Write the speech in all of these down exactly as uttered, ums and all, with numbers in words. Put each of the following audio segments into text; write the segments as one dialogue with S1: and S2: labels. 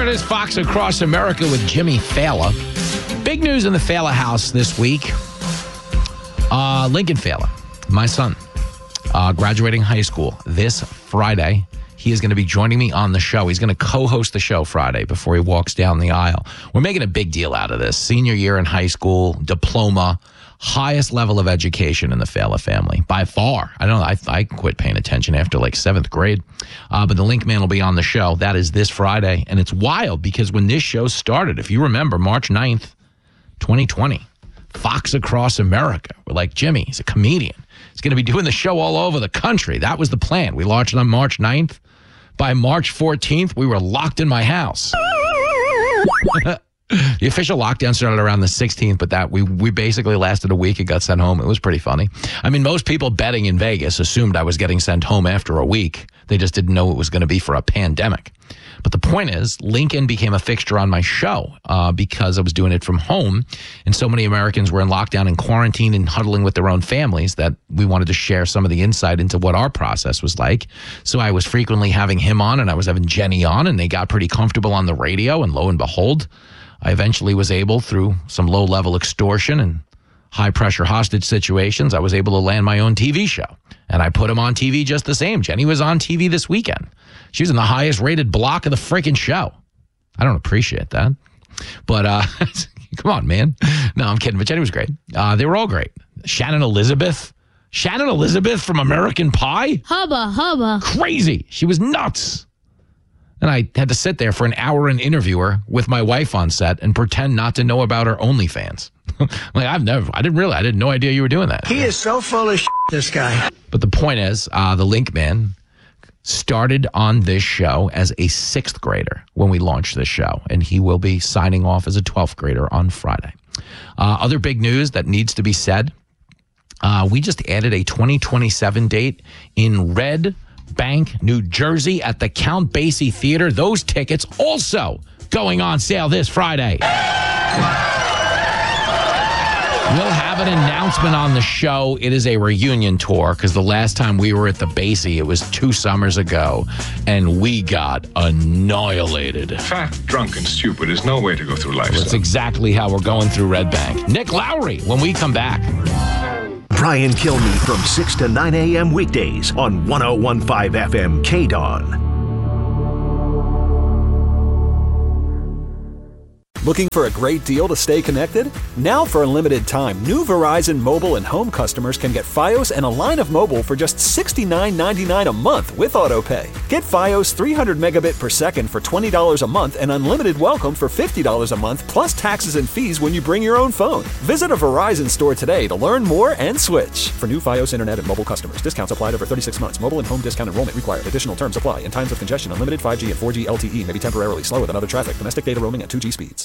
S1: is Fox Across America with Jimmy Fallon. Big news in the Fallon house this week. Uh, Lincoln Fallon, my son, uh, graduating high school this Friday. He is going to be joining me on the show. He's going to co-host the show Friday before he walks down the aisle. We're making a big deal out of this. Senior year in high school, diploma, highest level of education in the Fallon family by far. I don't know. I, I quit paying attention after like seventh grade. Uh, but the Link Man will be on the show. That is this Friday. And it's wild because when this show started, if you remember, March ninth, twenty twenty, Fox Across America. We're like, Jimmy, he's a comedian. He's going to be doing the show all over the country. That was the plan. We launched on March ninth. By March fourteenth, we were locked in my house. The official lockdown started around the sixteenth, but that we we basically lasted a week and got sent home. It was pretty funny. I mean, most people betting in Vegas assumed I was getting sent home after a week. They just didn't know it was going to be for a pandemic. But the point is, Lincoln became a fixture on my show uh, because I was doing it from home. And so many Americans were in lockdown and quarantine and huddling with their own families that we wanted to share some of the insight into what our process was like. So I was frequently having him on and I was having Jenny on, and they got pretty comfortable on the radio. And lo and behold, I eventually was able, through some low-level extortion and high-pressure hostage situations, I was able to land my own T V show. And I put him on T V just the same. Jenny was on T V this weekend. She was in the highest-rated block of the freaking show. I don't appreciate that. But, uh, come on, man. No, I'm kidding. But Jenny was great. Uh, they were all great. Shannon Elizabeth. Shannon Elizabeth from American Pie?
S2: Hubba, hubba.
S1: Crazy. She was nuts. And I had to sit there for an hour and interview her with my wife on set and pretend not to know about her OnlyFans. Like, I've never, I didn't really, I didn't no idea you were doing that.
S3: He is so full of shit, this guy.
S1: But the point is, uh, the Link Man started on this show as a sixth grader when we launched this show, and he will be signing off as a twelfth grader on Friday. Uh, other big news that needs to be said, uh, we just added a twenty twenty-seven date in Red Bank, New Jersey at the Count Basie Theater. Those tickets also going on sale this Friday. We'll have an announcement on the show. It is a reunion tour because the last time we were at the Basie, it was two summers ago, and we got annihilated.
S4: Fat, drunk, and stupid is no way to go through life.
S1: That's exactly how we're going through Red Bank. Nick Lowry, when we come back.
S5: Brian Kilmeade from six to nine a.m. weekdays on one oh one point five F M K D O N.
S6: Looking for a great deal to stay connected? Now for a limited time, new Verizon mobile and home customers can get Fios and a line of mobile for just sixty-nine ninety-nine a month with AutoPay. Get Fios three hundred megabit per second for twenty dollars a month and unlimited welcome for fifty dollars a month plus taxes and fees when you bring your own phone. Visit a Verizon store today to learn more and switch. For new Fios internet and mobile customers, discounts applied over thirty-six months. Mobile and home discount enrollment required. Additional terms apply. In times of congestion, unlimited five G and four G L T E may be temporarily slower than other traffic. Domestic data roaming at two G speeds.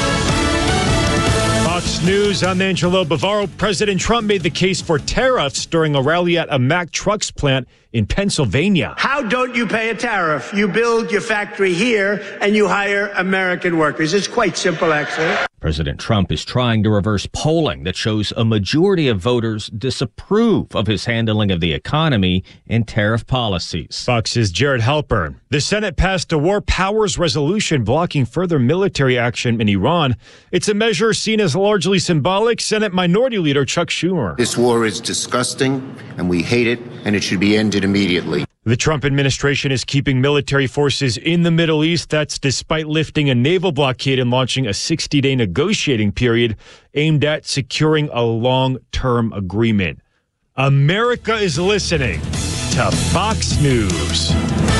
S7: Fox News, I'm Angelo Bavaro. President Trump made the case for tariffs during a rally at a Mack Trucks plant in Pennsylvania.
S3: How don't you pay a tariff? You build your factory here and you hire American workers. It's quite simple, actually.
S8: President Trump is trying to reverse polling that shows a majority of voters disapprove of his handling of the economy and tariff policies.
S7: Fox's Jared Halpern. The Senate passed a war powers resolution blocking further military action in Iran. It's a measure seen as largely symbolic. Senate Minority Leader Chuck Schumer.
S9: This war is disgusting, and we hate it, and it should be ended immediately.
S7: The Trump administration is keeping military forces in the Middle East. That's despite lifting a naval blockade and launching a sixty-day negotiating period aimed at securing a long-term agreement. America is listening to Fox News.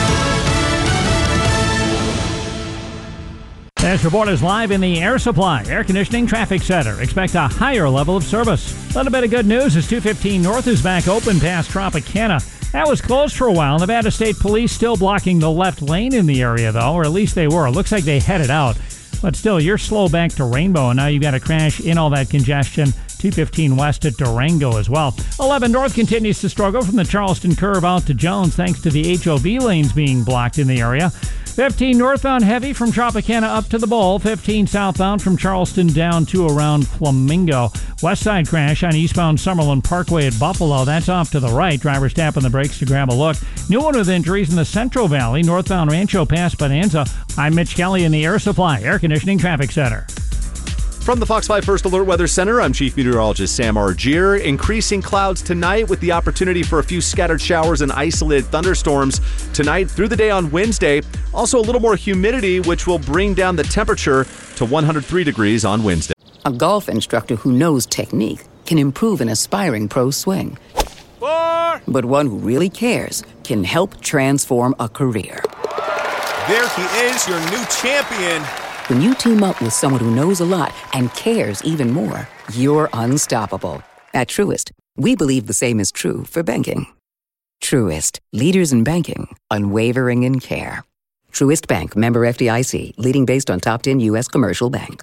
S10: This report is live in the Air Supply Air Conditioning Traffic Center. Expect a higher level of service. A little bit of good news as two fifteen North is back open past Tropicana. That was closed for a while. Nevada State Police still blocking the left lane in the area, though, or at least they were. It looks like they headed out. But still, you're slow back to Rainbow, and now you've got a crash in all that congestion. two fifteen West at Durango as well. eleven North continues to struggle from the Charleston curve out to Jones, thanks to the H O V lanes being blocked in the area. fifteen northbound heavy from Tropicana up to the Bowl. fifteen southbound from Charleston down to around Flamingo. West side crash on eastbound Summerlin Parkway at Buffalo. That's off to the right. Drivers tapping the brakes to grab a look. New one with injuries in the Central Valley. Northbound Rancho past Bonanza. I'm Mitch Kelly in the Air Supply Air Conditioning Traffic Center.
S2: From the Fox five First Alert Weather Center, I'm Chief Meteorologist Sam Argier. Increasing clouds tonight with the opportunity for a few scattered showers and isolated thunderstorms tonight through the day on Wednesday. Also a little more humidity, which will bring down the temperature to one hundred three degrees on Wednesday.
S11: A golf instructor who knows technique can improve an aspiring pro swing. Four. But one who really cares can help transform a career.
S12: There he is, your new champion.
S11: When you team up with someone who knows a lot and cares even more, you're unstoppable. At Truist, we believe the same is true for banking. Truist, leaders in banking, unwavering in care. Truist Bank, member F D I C, leading based on top ten U S commercial bank.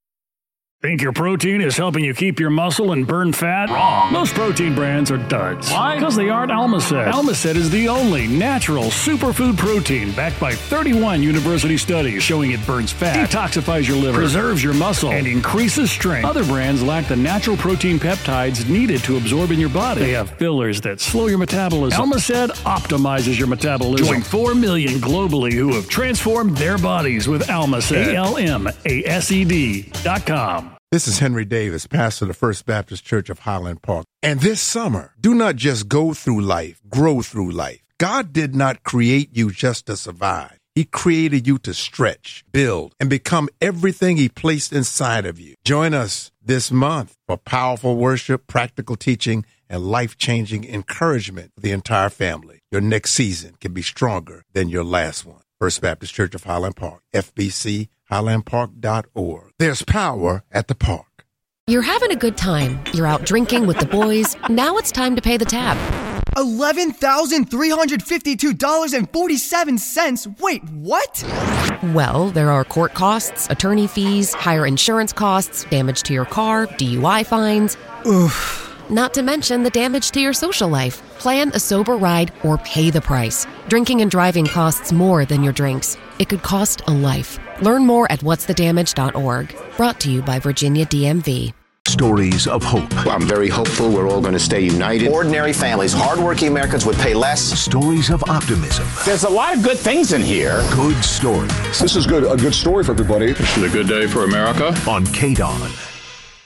S13: Think your protein is helping you keep your muscle and burn fat? Wrong. Most protein brands are duds. Why? Because they aren't Almacet. Almacet is the only natural superfood protein backed by thirty-one university studies showing it burns fat, detoxifies your liver, preserves your muscle, and increases strength. Other brands lack the natural protein peptides needed to absorb in your body. They have fillers that slow your metabolism. Almacet optimizes your metabolism. Join four million globally who have transformed their bodies with Almacet. A L M A S E D dot com.
S14: This is Henry Davis, pastor of the First Baptist Church of Highland Park. And this summer, do not just go through life, grow through life. God did not create you just to survive. He created you to stretch, build, and become everything He placed inside of you. Join us this month for powerful worship, practical teaching, and life-changing encouragement for the entire family. Your next season can be stronger than your last one. First Baptist Church of Highland Park, F B C highland park dot org. There's power at the park.
S15: You're having a good time. You're out drinking with the boys. Now it's time to pay the tab.
S16: eleven thousand three hundred fifty-two dollars and forty-seven cents. Wait, what?
S15: Well, there are court costs, attorney fees, higher insurance costs, damage to your car, D U I fines.
S16: Oof.
S15: Not to mention the damage to your social life. Plan a sober ride or pay the price. Drinking and driving costs more than your drinks. It could cost a life. Learn more at whats the damage dot org. Brought to you by Virginia D M V.
S5: Stories of hope.
S9: Well, I'm very hopeful we're all going to stay united.
S17: Ordinary families, hardworking Americans would pay less.
S5: Stories of optimism.
S17: There's a lot of good things in here.
S5: Good stories.
S18: This is good. A good story for everybody.
S4: This is a good day for America.
S5: On K D O N.